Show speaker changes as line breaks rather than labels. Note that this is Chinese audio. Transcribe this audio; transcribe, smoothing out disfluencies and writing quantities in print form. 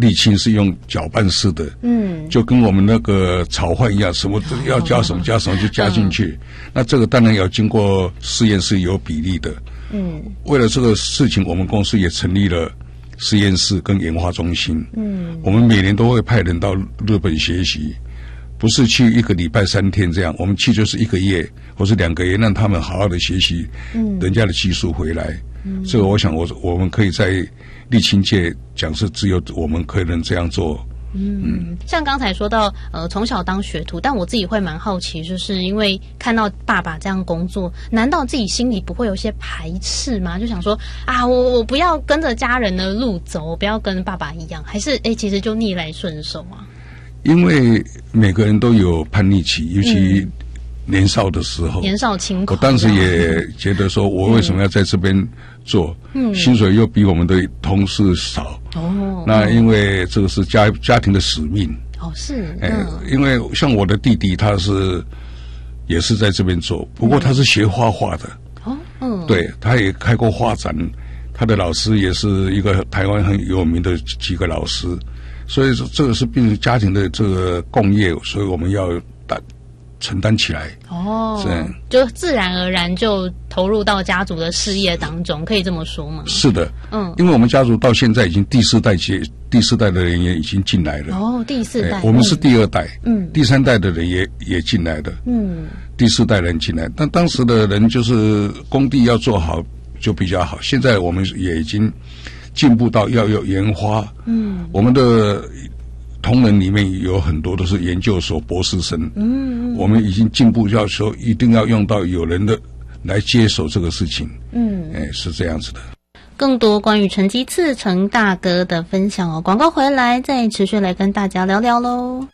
沥青是用搅拌式的，就跟我们那个炒饭一样，什么要加什么加什么就加进去。那这个当然要经过实验室有比例的。为了这个事情，我们公司也成立了实验室跟研发中心。我们每年都会派人到日本学习，不是去1个礼拜3天这样，我们去就是1个月或是2个月，让他们好好的学习人家的技术回来。这个我想我们可以在沥青界讲是只有我们可能这样做。
像刚才说到从小当学徒，但我自己会蛮好奇，就是因为看到爸爸这样工作，难道自己心里不会有些排斥吗？就想说啊，我不要跟着家人的路走，我不要跟爸爸一样，还是其实就逆来顺受啊？
因为每个人都有叛逆期，尤其年少的时候，
年少轻狂。
我当时也觉得说，我为什么要在这边做？薪水又比我们的同事少。那因为这个是家庭的使命。
是。
因为像我的弟弟，他也是在这边做，不过他是学画画的。对，他也开过画展，他的老师也是一个台湾很有名的几个老师，所以说这个是变成家庭的这个共业，所以我们要承担起来。就自然而然就投入到家族的事业当中，可以这么说吗？是的。因为我们家族到现在已经第四代的人也已经进来了。第4代。我们是第2代。第3代的人也进来了。第4代人进来，但当时的人就是工地要做好就比较好，现在我们也已经进步到要有研发。我们的同仁里面有很多都是研究所博士生。我们已经进步到说一定要用到有人的来接手这个事情。是这样子的。
更多关于成吉思成大哥的分享广告回来再持续来跟大家聊聊咯。